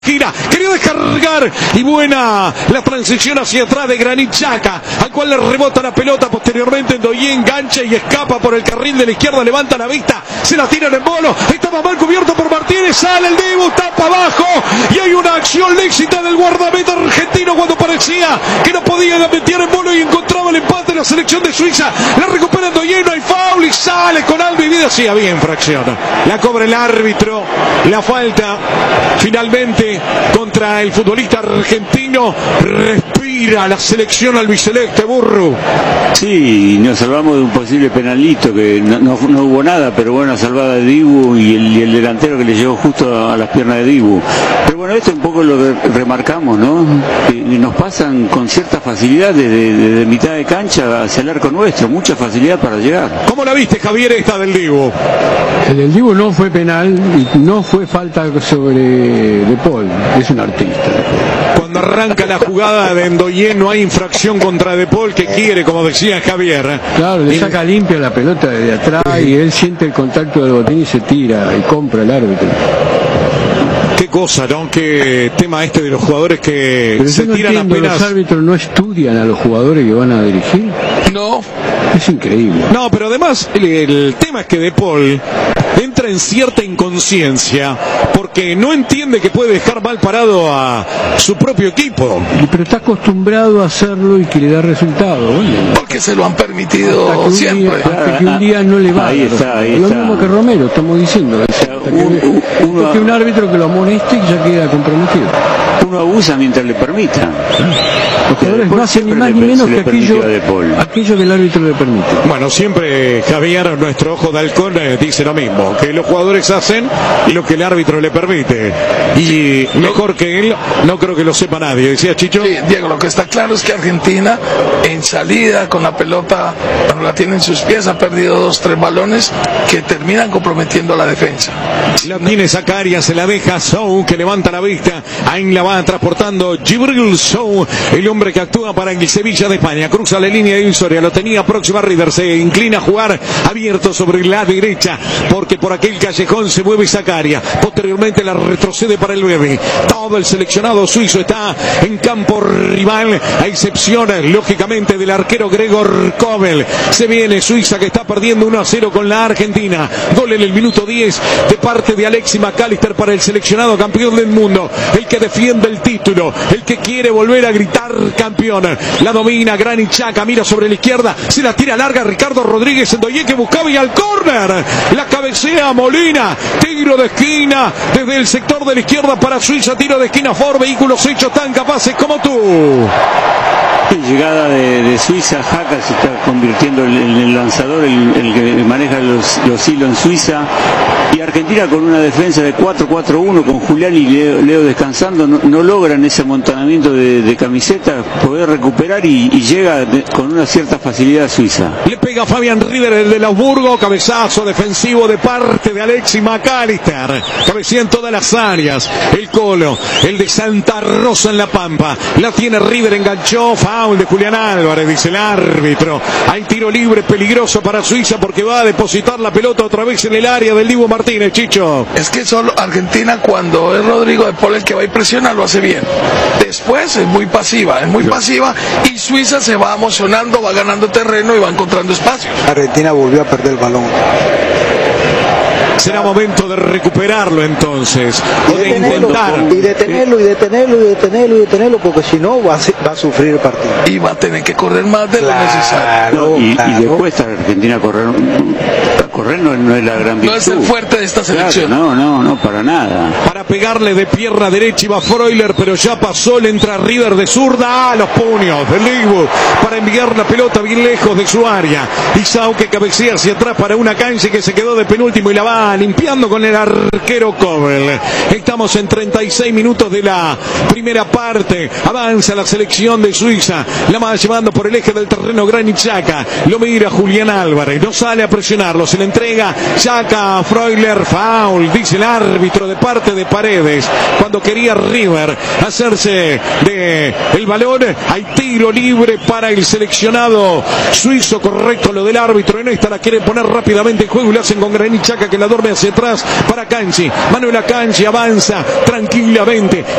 Gira, quería descargar y buena la transición hacia atrás de Granit Xhaka, al cual le rebota la pelota posteriormente. Ndoye engancha y escapa por el carril de la izquierda, levanta la vista, se la tira en el bolo, estaba mal cubierto por Martínez, sale el Dibu, tapa abajo y hay una acción lícita del guardameta argentino cuando parecía que no podía meter en bolo y encontraba el empate de la selección de Suiza. La recupera Ndoye, no hay foul y sale con algo y vida, sí, había infracción. La cobra el árbitro, la falta finalmente contra el futbolista argentino. Respira la selección albiceleste, Burru. Sí, nos salvamos de un posible penalito, que no hubo nada, pero buena salvada de Dibu y el delantero que le llegó justo a las piernas de Dibu. Pero bueno, esto es un poco lo que remarcamos, ¿no? Nos pasan con cierta facilidad desde mitad de cancha hacia el arco nuestro, mucha facilidad para llegar. ¿Cómo la viste, Javier, esta del Dibu? El del Dibu no fue penal y no fue falta sobre De Paul, es un artista. Cuando arranca la jugada de Ndoye no hay infracción contra De Paul, que quiere, como decía Javier. Claro, le saca limpia la pelota desde atrás y él siente el contacto del botín y se tira y compra el árbitro. Qué cosa, ¿no? Qué tema este de los jugadores que pero se tiran apenas. ¿Los árbitros no estudian a los jugadores que van a dirigir? No. Es increíble. No, pero además el tema es que De Paul entra en cierta inconsciencia porque no entiende que puede dejar mal parado a su propio equipo. Pero está acostumbrado a hacerlo y que le da resultado. Bueno, porque se lo han permitido siempre. Hasta que un día no le va. Ahí está. Lo mismo que Romero, estamos diciendo. Que un árbitro que lo amoneste y ya queda comprometido. Uno abusa mientras le permita. Los jugadores no hacen ni más ni menos que aquello que el árbitro le permite. Bueno, siempre Javier, nuestro ojo de halcón, dice lo mismo, que los jugadores hacen lo que el árbitro le permite. Y mejor que él, no creo que lo sepa nadie. Decía Chicho. Sí, Diego, lo que está claro es que Argentina, en salida, con la pelota, cuando la tiene en sus pies, ha perdido 2-3 balones que terminan comprometiendo a la defensa. La tiene Zakaria, se la deja Sou, que levanta la vista. Ahí la va transportando Djibril Sou, el hombre que actúa para el Sevilla de España. Cruza la línea divisoria, lo tenía próximo a River, se inclina a jugar abierto sobre la derecha, porque por aquel callejón se mueve Zakaria. Posteriormente la retrocede para el bebé. Todo el seleccionado suizo está en campo rival, a excepción, lógicamente, del arquero Gregor Kobel. Se viene Suiza, que está perdiendo 1-0 con la Argentina. Gol en el minuto 10 de parte de Alexis McAllister para el seleccionado campeón del mundo, el que defiende el título, el que quiere volver a gritar campeón. La domina Granit Xhaka, mira sobre la izquierda, se la tira larga Ricardo Rodríguez, Ndoye que buscaba y al córner la cabecea Molina, tiro de esquina desde el sector de la izquierda para Suiza, tiro de esquina Ford, vehículos hechos tan capaces como tú. Llegada de Suiza, Xhaka se está convirtiendo en el lanzador, el que maneja los hilos en Suiza, y Argentina con una defensa de 4-4-1 con Julián y Leo descansando no logran ese amontonamiento de camisetas, poder recuperar y llega con una cierta facilidad a Suiza. Le pega Fabián Rieder, el de Augsburgo, cabezazo defensivo de parte de Alexis McAllister, cabecea en todas las áreas, el Colo, el de Santa Rosa en La Pampa, la tiene Rieder, enganchó, foul de Julián Álvarez, dice el árbitro. Hay tiro libre peligroso para Suiza porque va a depositar la pelota otra vez en el área del Dibu Martínez, Chicho. Es que solo Argentina, cuando es Rodrigo de Paul el que va y presiona, lo hace bien. Después es muy pasiva y Suiza se va emocionando, va ganando terreno y va encontrando espacios. Argentina volvió a perder el balón. Será momento de recuperarlo entonces, o de intentar. Y detenerlo, porque si no va a sufrir el partido. Y va a tener que correr más de lo necesario. Y le cuesta a Argentina correr no es la gran virtud. No es el fuerte de esta selección. Claro, no, para nada. Para pegarle de pierna derecha iba Freuler, pero ya pasó, le entra River de zurda a los puños del Dibu para enviar la pelota bien lejos de su área. Isao que cabecea hacia atrás para una cancha que se quedó de penúltimo y la va limpiando con el arquero Kobel. Estamos en 36 minutos de la primera parte. Avanza la selección de Suiza, la va llevando por el eje del terreno Granit Xhaka, lo mira Julián Álvarez, no sale a presionarlo, se le entrega Xhaka a Freuler, foul, dice el árbitro de parte de Paredes, cuando quería River hacerse de el balón. Hay tiro libre para el seleccionado suizo, correcto lo del árbitro, en esta la quiere poner rápidamente en juego y lo hacen con Granit Xhaka, que la enorme hacia atrás para Canchi. Manuel Akanji avanza tranquilamente.